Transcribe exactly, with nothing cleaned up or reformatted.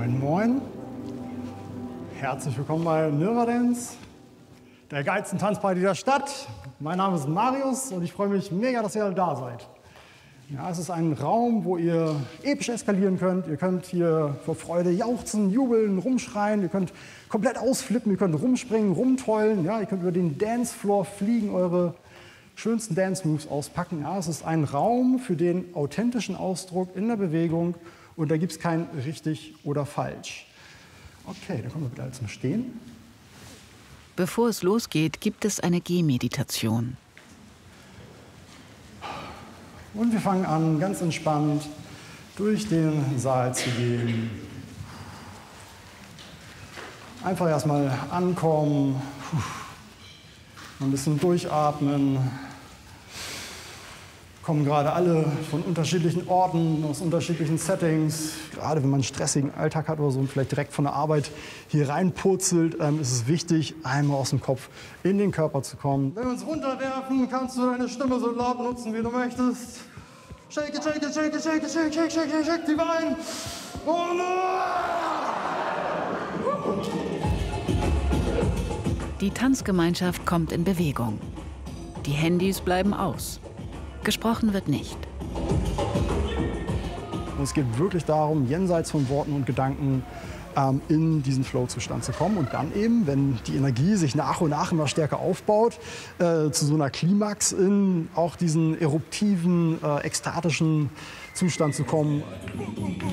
Moin, moin. Herzlich willkommen bei Nirva Dance, der geilsten Tanzparty der Stadt. Mein Name ist Marius und ich freue mich mega, dass ihr alle da seid. Ja, es ist ein Raum, wo ihr episch eskalieren könnt. Ihr könnt hier vor Freude jauchzen, jubeln, rumschreien. Ihr könnt komplett ausflippen, ihr könnt rumspringen, rumtollen. Ja, ihr könnt über den Dancefloor fliegen, eure schönsten Dance-Moves auspacken. Ja, es ist ein Raum für den authentischen Ausdruck in der Bewegung und da gibt es kein richtig oder falsch. Okay, dann kommen wir bitte alle zum Stehen. Bevor es losgeht, gibt es eine Gehmeditation. Und wir fangen an, ganz entspannt durch den Saal zu gehen. Einfach erstmal ankommen, ein bisschen durchatmen. Kommen gerade alle von unterschiedlichen Orten, aus unterschiedlichen Settings. Gerade wenn man einen stressigen Alltag hat oder so und vielleicht direkt von der Arbeit hier reinpurzelt, ähm, ist es wichtig, einmal aus dem Kopf in den Körper zu kommen. Wenn wir uns runterwerfen, kannst du deine Stimme so laut nutzen, wie du möchtest. Shake it, shake it, shake it, shake it, shake, shake, shake, shake, shake die Beine. Und Die Tanzgemeinschaft kommt in Bewegung. Die Handys bleiben aus. Gesprochen wird nicht. Und es geht wirklich darum, jenseits von Worten und Gedanken ähm, in diesen Flow-Zustand zu kommen. Und dann eben, wenn die Energie sich nach und nach immer stärker aufbaut, äh, zu so einer Klimax in auch diesen eruptiven, äh, ekstatischen Zustand zu kommen.